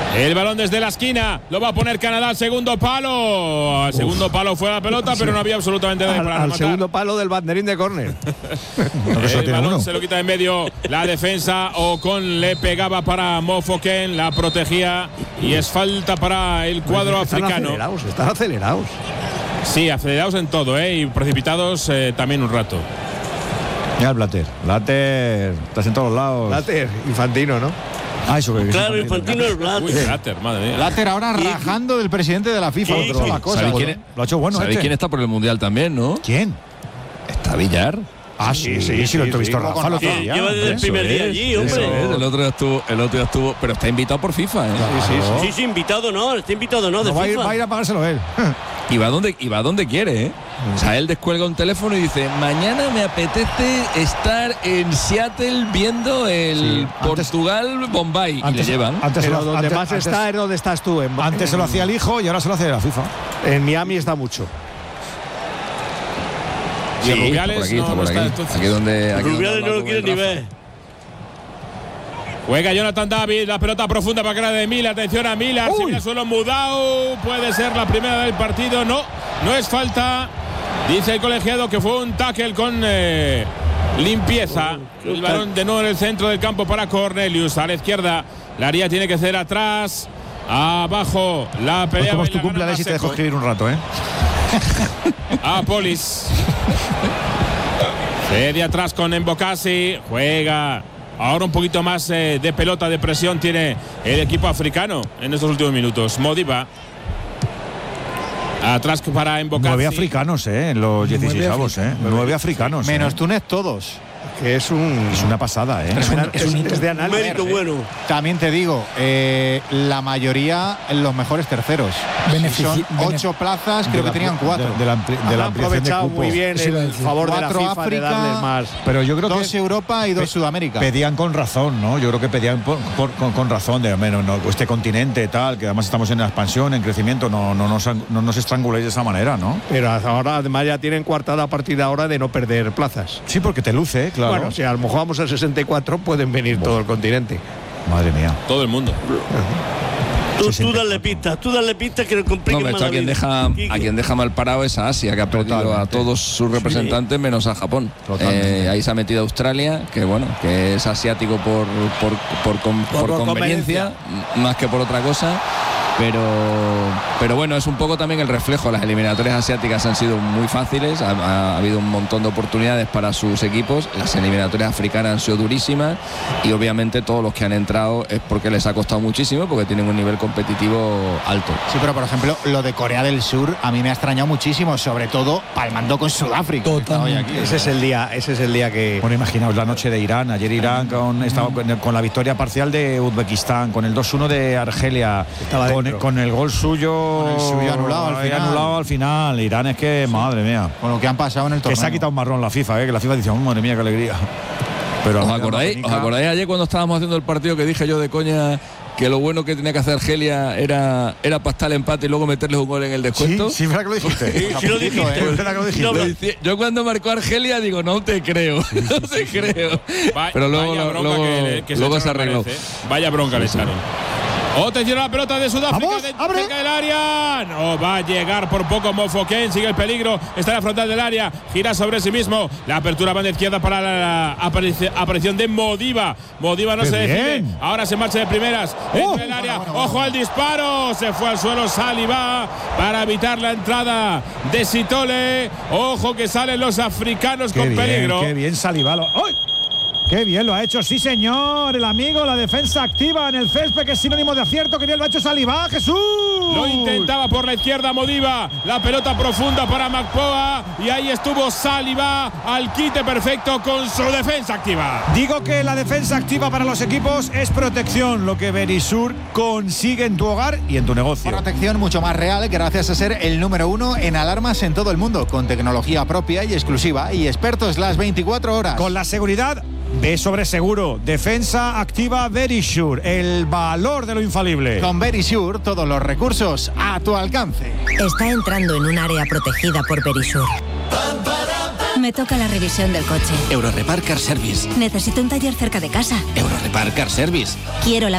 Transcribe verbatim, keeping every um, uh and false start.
El balón desde la esquina, lo va a poner Canadá al segundo palo. Al segundo Uf. palo fue la pelota, pero no había absolutamente nada para Al rematar. segundo palo del banderín de córner. El balón uno. se lo quita en medio la defensa. Ocon le pegaba para Mofoken, la protegía y es falta para el cuadro están africano. Acelerados, están acelerados. Sí, acelerados en todo, ¿eh? Y precipitados eh, también un rato. Ya el Blatter. Blatter, estás en todos lados. Blatter, Infantino, ¿no? Ah, eso que claro, Infantino es Blatter. Uy, Blatter, madre mía. Blatter ahora rajando del presidente de la FIFA. Sí, otro, sí. la cosa, ¿Quién es? Lo ha hecho bueno. ¿Sabéis este? quién está por el Mundial también, no? ¿Quién? Está Villar. Ah, sí, sí, sí, sí lo he visto, Rafa. Lo sí, lleva desde el primer día allí, hombre. Es, el otro día estuvo, el otro día estuvo, pero está invitado por FIFA, ¿eh? Sí, sí, sí, sí, sí, invitado no, está invitado no, de no, va, FIFA. A ir, va a ir a pagárselo él. Y va donde, y va donde quiere, ¿eh? O sea, él descuelga un teléfono y dice, mañana me apetece estar en Seattle viendo el sí, Portugal-Bombay. Y le llevan. Antes pero lo, donde antes, más antes, está es donde estás tú. En, antes en, se lo hacía el hijo y ahora se lo hace la FIFA. En Miami está mucho. Sí, y Rubiales por aquí, no, está por no aquí. está, Aquí donde, aquí Rubiales donde no lo quiere ni ver. Juega Jonathan David, la pelota profunda para cara de Miller. Atención a Miller, se viene suelo Mudau. Puede ser la primera del partido. No, no es falta. Dice el colegiado que fue un tackle con eh, limpieza. El balón de nuevo en el centro del campo para Cornelius. A la izquierda, la área tiene que ser atrás. Abajo, la pelea. Como es tu cumpleaños y te dejo escribir un rato, ¿eh? A Polis. De atrás con Embocasi. Juega. Ahora un poquito más eh, de pelota, de presión tiene el equipo africano en estos últimos minutos. Modiba. Atrás para Embocasi. Nueve africanos, ¿eh? En los dieciséis, ¿eh? Nueve africanos. Menos ¿eh? Túnez todos. Que es un es una pasada, ¿eh? Es, una, es, un, es de análisis. Mérito bueno. También te digo, eh, la mayoría en los mejores terceros. Benefici Son ocho plazas, creo que tenían cuatro. De, de la, ampli de la aprovechado de muy bien el, el favor de la FIFA África, de darles más. Pero yo creo dos que Europa y dos pe Sudamérica. Pedían con razón, ¿no? Yo creo que pedían por, por, con, con razón de menos, no, este continente tal, que además estamos en expansión, en crecimiento, no, no, nos, no nos estranguléis de esa manera, ¿no? Pero ahora además ya tienen coartada a partir de ahora de no perder plazas. Sí, porque te luce, claro. Bueno, si a lo mejor vamos al sesenta y cuatro, pueden venir bueno. todo el continente. Madre mía. Todo el mundo. Tú, tú dale pistas, tú dale pistas que le compliquen no, más a la quien vida. deja a quien deja mal parado es a Asia, que ha perdido Totalmente. a todos sus representantes sí. menos a Japón. Eh, ahí se ha metido Australia, que bueno, que es asiático por por, por, por, por, por conveniencia, más que por otra cosa. Pero, pero bueno, es un poco también el reflejo. Las eliminatorias asiáticas han sido muy fáciles, ha, ha habido un montón de oportunidades para sus equipos. Las eliminatorias africanas han sido durísimas y obviamente todos los que han entrado es porque les ha costado muchísimo, porque tienen un nivel competitivo alto. Sí, pero por ejemplo, lo de Corea del Sur a mí me ha extrañado muchísimo, sobre todo palmando con Sudáfrica. Totalmente. Aquí, ese es el día, ese es el día que. Bueno, imaginaos la noche de Irán. Ayer Irán con, estaba con, con la victoria parcial de Uzbekistán, con el dos uno de Argelia. Estaba con, con el gol suyo, con el suyo anulado al final. anulado al final. Irán es que, sí. madre mía. Con lo que han pasado en el torneo. Que se ha quitado un marrón la FIFA, ¿eh? Que la FIFA dice, oh, madre mía, qué alegría. Pero ¿Os acordáis, ¿Os acordáis ayer cuando estábamos haciendo el partido que dije yo de coña que lo bueno que tenía que hacer Argelia era, era pastar el empate y luego meterles un gol en el descuento? Sí, sí, ¿verdad que lo dijiste? Sí, sí lo dijiste. ¿eh? ¿Verdad que lo dijiste? No, lo dice, yo cuando marcó Argelia digo, no te creo, sí, sí, no te sí, creo. Sí. Va, pero luego, luego, que, que luego se, se arregló. Parece. Vaya bronca sí, le echaron. Atención a la pelota de Sudáfrica. Vamos, de, abre. cerca del área. No va a llegar por poco Mofoken. Sigue el peligro. Está en la frontal del área. Gira sobre sí mismo. La apertura banda izquierda para la, la aparición, aparición de Modiba. Modiba no Qué se bien. decide. Ahora se marcha de primeras. Oh, en el área. Bueno, bueno, Ojo bueno. al disparo. Se fue al suelo Saliba para evitar la entrada de Sitole. Ojo que salen los africanos qué con bien, peligro. Qué bien Saliba. ¡Ay! Qué bien lo ha hecho, sí señor, el amigo, la defensa activa en el césped, que es sinónimo de acierto, que bien lo ha hecho Saliba, Jesús. Lo intentaba por la izquierda Modiba, la pelota profunda para Macpoa y ahí estuvo Saliba al quite perfecto con su defensa activa. Digo que la defensa activa para los equipos es protección, lo que Verisur consigue en tu hogar y en tu negocio. Protección mucho más real gracias a ser el número uno en alarmas en todo el mundo, con tecnología propia y exclusiva y expertos las veinticuatro horas. Con la seguridad de sobre seguro, defensa activa Verisure, el valor de lo infalible. Con Verisure, todos los recursos a tu alcance. Está entrando en un área protegida por Verisure. Me toca la revisión del coche. Eurorepar Car Service. Necesito un taller cerca de casa. Eurorepar Car Service. Quiero la